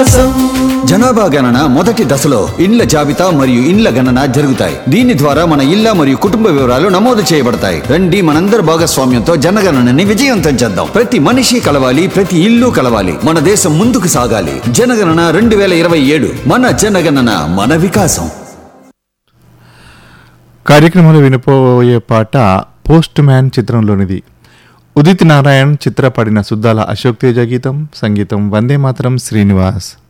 జనాభా గణన మొదటి దశలో ఇండ్ల జాబితా మరియు ఇండ్ల గణన జరుగుతాయి. దీని ద్వారా మన ఇళ్ల మరియు కుటుంబ వివరాలు నమోదు చేయబడతాయి. రండి మనందరి భాగస్వామ్యంతో జనగణనని విజయవంతం చేద్దాం. ప్రతి మనిషి కలవాలి, ప్రతి ఇల్లు కలవాలి. మన దేశం ముందుకు సాగాలి. జనగణన 2027. మన జనగణన మన వికాసం. కార్యక్రమంలో వినిపోయే పాట పోస్ట్ మ్యాన్ చిత్రంలోనిది. ఉదిత్ నారాయణ్ చిత్రపడిన సుద్దాల అశోక్ తేజ గీతం, సంగీతం వందే మాతరం శ్రీనివాస్.